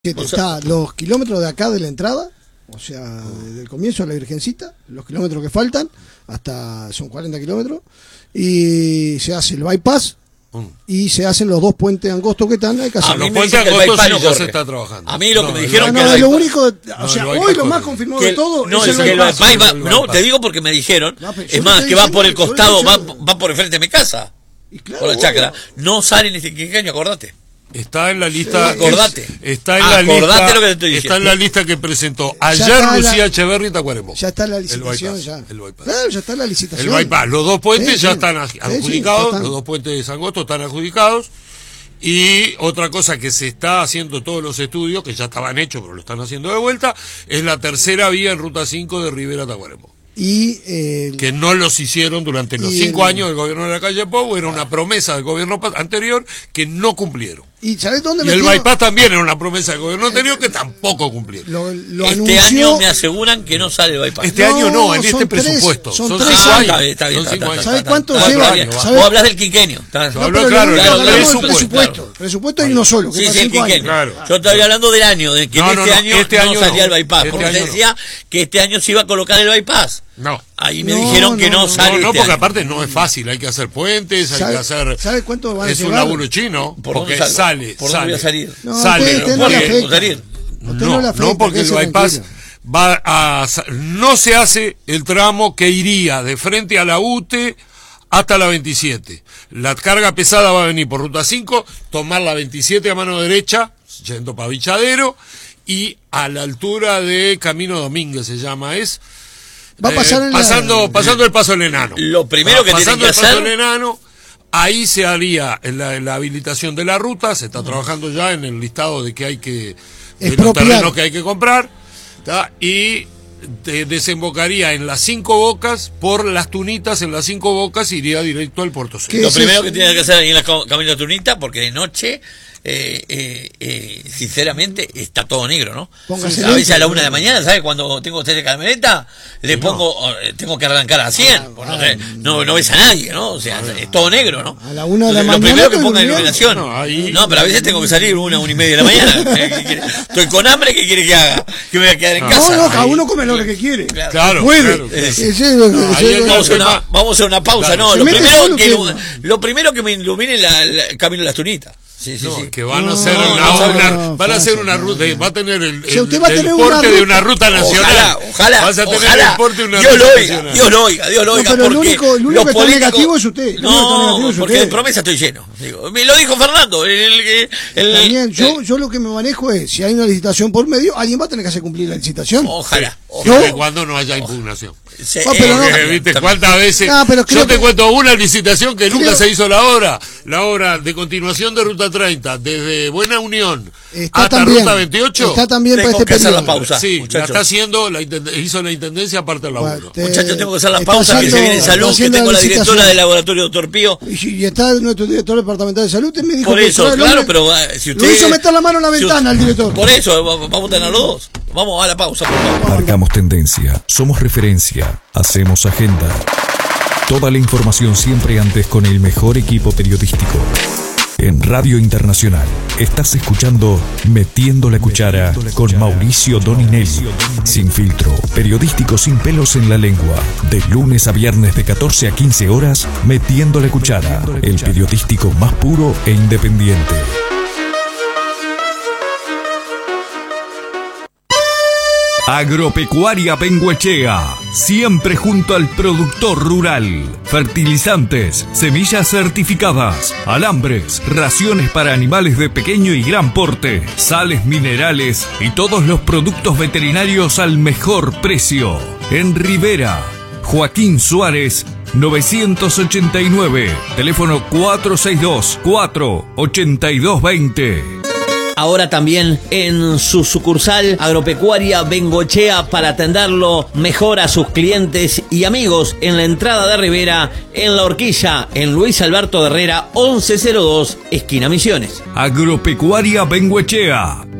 Está los kilómetros de acá de la entrada, o sea, desde el comienzo de la Virgencita, los kilómetros que faltan, hasta son 40 kilómetros, y se hace el bypass, y se hacen los dos puentes angostos que están. Hay que hacer. Los puentes angostos sí ya se está trabajando. A mí lo que me dijeron que lo único, o sea, hoy lo más confirmado de todo es el bypass. No, te digo porque me dijeron, es más, que va por el costado, va por el frente de mi casa, por la chacra, no sale ni siquiera, acordate. Está en la lista. Acordate. Está en la lista. Lo que te estoy diciendo. Está en la lista que presentó ayer Lucía Echeverri y Tacuarembó. Ya está la licitación. El bypass. Claro, ya está la licitación. El bypass. Los dos puentes ya están adjudicados. Los dos puentes de Sangosto están adjudicados. Y otra cosa que se está haciendo todos los estudios, que ya estaban hechos, pero lo están haciendo de vuelta, es la tercera vía en Ruta 5 de Rivera a Tacuarembó. Que no los hicieron durante los 5 años del gobierno de la calle Pou, era una promesa del gobierno anterior que no cumplieron. ¿Y sabes dónde el bypass también era una promesa del gobierno anterior que tampoco cumplieron. Este año me aseguran que no sale el bypass. Este año no, en este presupuesto. Son 5 años. Está bien. ¿Sabes cuánto lleva? Vos hablas del quinquenio. Claro, del presupuesto. Presupuesto hay uno solo. Sí, el quinquenio. Yo estaba hablando del año, de que este año no salía el bypass. Porque se decía que este año se iba a colocar el bypass. No. Ahí me dijeron que no sale. No, porque aparte no es fácil, hay que hacer puentes, hay que hacer. ¿Sabe cuánto va a Es un laburo chino, porque sale. ¿Por dónde voy a salir? No, porque el bypass no se hace el tramo que iría de frente a la UTE hasta la 27. La carga pesada va a venir por Ruta 5, tomar la 27 a mano derecha, yendo para Vichadero, y a la altura de Camino Domínguez se llama, va a pasar pasando el Paso del Enano. Lo primero que tiene que hacer, Paso del Enano, ahí se haría la habilitación de la ruta. Se está trabajando ya en el listado de los terrenos que hay que comprar, ¿tá? Y desembocaría en las 5 bocas, por las Tunitas, en las 5 bocas iría directo al Puerto Seco. Lo primero que tiene que hacer ahí en la Camino de Tunita, porque de noche sinceramente está todo negro, ¿no? A veces a la 1 de la mañana, ¿sabes? Cuando tengo usted de camioneta, tengo que arrancar a 100, no ves a nadie, ¿no? O sea, es todo negro, ¿no? A la 1 de la mañana. Lo primero que ponga iluminación. No, pero a veces tengo que salir 1:30 de la mañana. Estoy con hambre, ¿qué quiere que haga? Que me voy a quedar en casa. No, cada uno come lo que quiere. Claro. Puede. Vamos a hacer una pausa, no. Lo primero que me ilumine el camino de las Tunitas. Sí. Que van a hacer una ruta, va a tener el porte de una ruta nacional. Ojalá. Vas a tener el porte de una ruta nacional. Dios lo oiga. Pero lo único que está negativo es usted. No, porque de promesa estoy lleno. Me lo dijo Fernando. También, yo lo que me manejo es, si hay una licitación por medio, alguien va a tener que hacer cumplir la licitación. Ojalá. Cuando no haya impugnación. ¿Viste cuántas veces? Yo te cuento una licitación que nunca se hizo la obra de continuación de Ruta 30 desde Buena Unión hasta Ruta 28. Está también para este periodo. Hacer la pausa. Sí, la está haciendo, hizo la intendencia aparte del laburo. Muchachos, tengo que hacer la pausa, que se viene en salud, que tengo la directora del laboratorio Dr. Pío. Y está nuestro director departamental de salud, me dijo. Por eso, claro, pero si usted lo hizo meter la mano en la ventana al director. Por eso, vamos a tener los dos. Vamos a la pausa, por favor. Marcamos tendencia, somos referencia, hacemos agenda. Toda la información siempre antes con el mejor equipo periodístico. En Radio Internacional estás escuchando Metiendo la Cuchara con Mauricio Doninelli. Sin filtro, periodístico sin pelos en la lengua. De lunes a viernes de 14 a 15 horas, Metiendo la Cuchara, el periodístico más puro e independiente. Agropecuaria Bengoechea, siempre junto al productor rural. Fertilizantes, semillas certificadas, alambres, raciones para animales de pequeño y gran porte, sales minerales y todos los productos veterinarios al mejor precio. En Rivera, Joaquín Suárez, 989, teléfono 462-48220. Ahora también en su sucursal Agropecuaria Bengoechea para atenderlo mejor a sus clientes y amigos en la entrada de Rivera, en La Horquilla, en Luis Alberto Herrera, 1102, esquina Misiones. Agropecuaria Bengoechea,